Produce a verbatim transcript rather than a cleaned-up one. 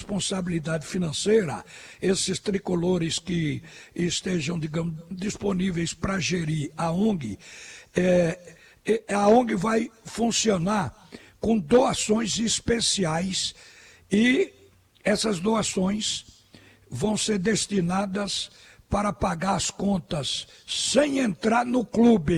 responsabilidade financeira, esses tricolores que estejam, digamos, disponíveis para gerir a O N G, é, a O N G vai funcionar com doações especiais e essas doações vão ser destinadas para pagar as contas sem entrar no clube.